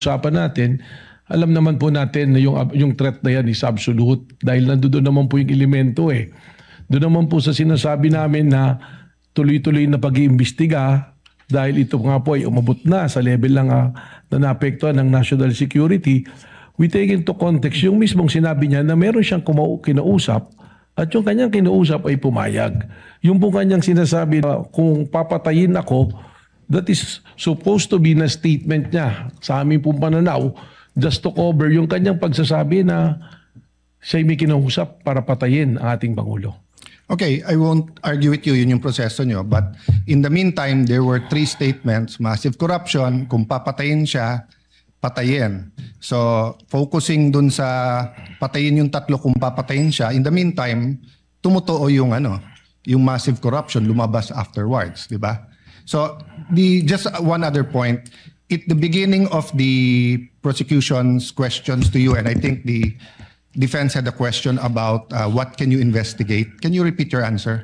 usapan natin, alam naman po natin na yung threat na yan is absolute dahil nandoon naman po yung elemento eh. Doon naman po sa sinasabi namin na tuloy-tuloy na pag-iimbestiga dahil ito nga po ay umabot na sa level lang na naapektuhan ng national security. We take into context yung mismong sinabi niya na meron siyang kinausap at yung kanyang kinausap ay pumayag. Yung po kanyang sinasabi na kung papatayin ako, that is supposed to be na statement niya sa aming pong pananaw just to cover yung kanyang pagsasabi na siya'y may kinausap para patayin ang ating Pangulo. Okay, I won't argue with you, yun yung proseso nyo. But in the meantime, there were 3 statements. Massive corruption, kung papatayin siya, patayin. So, focusing dun sa patayin yung 3 kung papatayin siya, in the meantime, tumutuo yung yung massive corruption lumabas afterwards, di ba? So, just one other point. At the beginning of the prosecution's questions to you, and I think the defense had a question about what can you investigate. Can you repeat your answer?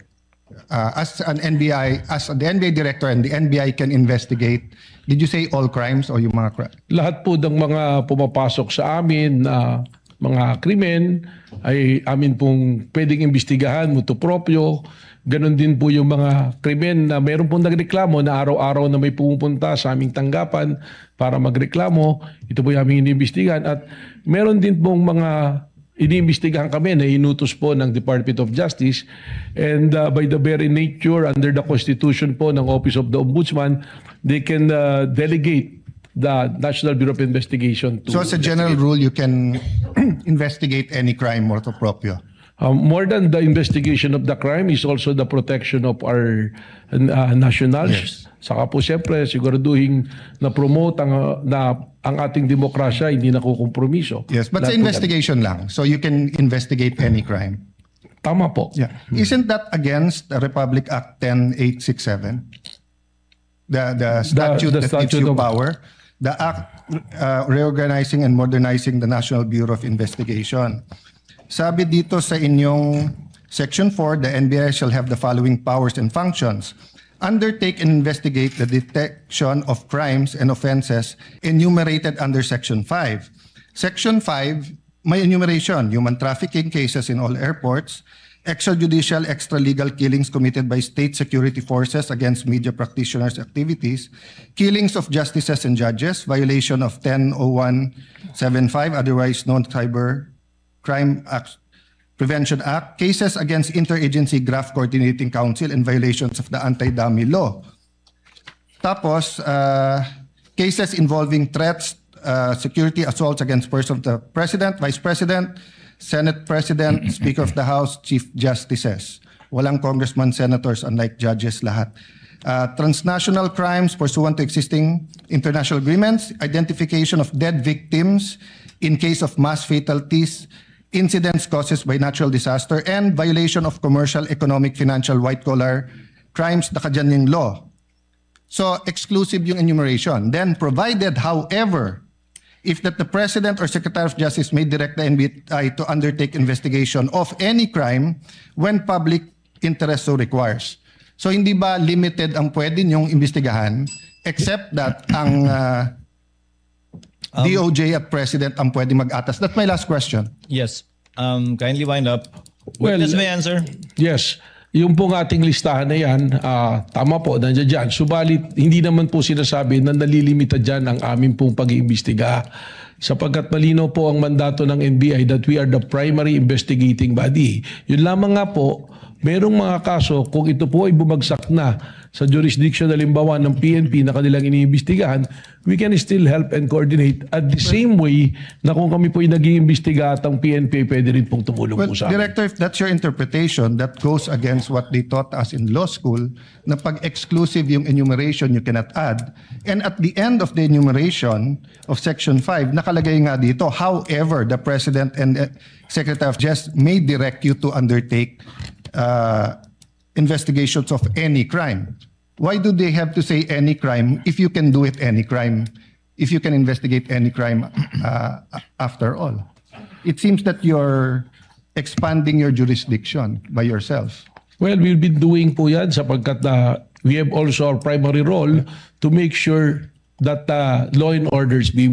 As the NBI director and the NBI can investigate, did you say all crimes o yung mga lahat po ng mga pumapasok sa amin na mga krimen ay amin pong pwedeng imbestigahan, mutuo proprio. Ganon din po yung mga krimen na meron pong nagreklamo na araw-araw na may pumupunta sa aming tanggapan para magreklamo. Ito po yung aming iniimbestigahan. At meron din pong mga iniimbestigahan kami na inutos po ng Department of Justice. And by the very nature, under the Constitution po ng Office of the Ombudsman, they can delegate the National Bureau of Investigation to... So as a general rule, you can investigate any crime motu proprio? More than the investigation of the crime is also the protection of our nationals. Yes. Saka po siyempre siguraduhin na promote ang ating demokrasya hindi nakukompromiso. Yes, but sa investigation lang. So you can investigate any crime. Tama po. Yeah. Isn't that against the Republic Act 10867? The statute that gives you power? The act reorganizing and modernizing the National Bureau of Investigation. Sabi dito sa inyong Section 4, the NBI shall have the following powers and functions. Undertake and investigate the detection of crimes and offenses enumerated under Section 5. Section 5, may enumeration, human trafficking cases in all airports, extrajudicial, extralegal killings committed by state security forces against media practitioners' activities, killings of justices and judges, violation of 100175, otherwise known Cyber Crime Prevention Act, cases against Interagency Graft Coordinating Council and violations of the Anti-Dummy Law. Tapos, cases involving threats, security assaults against persons of the President, Vice President, Senate President, Speaker of the House, Chief Justices. Walang congressman, senators, unlike judges lahat. Transnational crimes pursuant to existing international agreements, identification of dead victims in case of mass fatalities, incidents caused by natural disaster, and violation of commercial, economic, financial, white-collar crimes, nakadyan yung law. So, exclusive yung enumeration. Then, provided, however, if that the President or Secretary of Justice may direct the NBI to undertake investigation of any crime when public interest so requires. So, hindi ba limited ang pwede niyong imbestigahan except that ang DOJ at President ang pwede mag-atas? That's my last question. Yes. Kindly wind up. Well, Witness may answer. Yes. Yung pong ating listahan na yan, tama po, nandiyan dyan. Subalit, hindi naman po sinasabi na nalilimita dyan ang aming pong pag-iimbestiga. Sapagkat malinaw po ang mandato ng NBI that we are the primary investigating body. Yun lamang nga po, merong mga kaso kung ito po ay bumagsak na sa jurisdiction halimbawa ng PNP na kanilang iniimbestigahan, we can still help and coordinate at the same way na kung kami po ay nag-iimbestiga at ang PNP pwede rin pong tumulong po sa amin. Director, if that's your interpretation, that goes against what they taught us in law school, na pag exclusive yung enumeration you cannot add. And at the end of the enumeration of Section 5, nakalagay nga dito, however, the President and Secretary of Justice may direct you to undertake investigations of any crime. Why do they have to say any crime if you can do it any crime, if you can investigate any crime after all? It seems that you're expanding your jurisdiction by yourself. Well, we'll be doing po yan sapagkat we have also our primary role to make sure that law and order is being